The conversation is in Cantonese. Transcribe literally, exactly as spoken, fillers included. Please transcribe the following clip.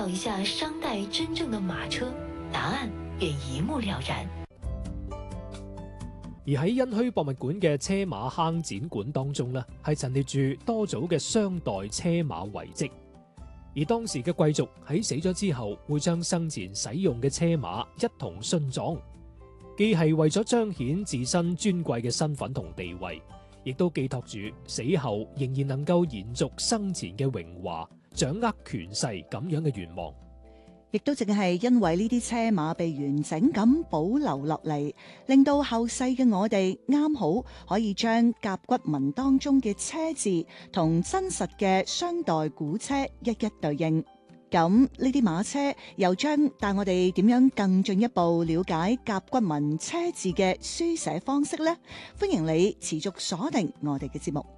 一下商代真正的馬車，答案便一目了然。 而喺殷墟博物館嘅車馬坑展館當中呢，係陳列住多組嘅商代車馬遺跡。而當時嘅貴族喺死咗之後，會將生前使用嘅車馬一同殉葬，既係為咗彰顯自身尊貴嘅身份同地位，亦都寄託住死後仍然能夠延續生前嘅榮華，掌握權勢咁樣嘅願望。 亦都正係因為呢啲車馬被完整咁保留落嚟，令到後世嘅我哋啱好可以將甲骨文當中嘅車字同真實嘅商代古車一一對應。咁呢啲馬車又將帶我哋點樣更進一步了解甲骨文車字嘅書寫方式呢？歡迎你持續鎖定我哋嘅節目。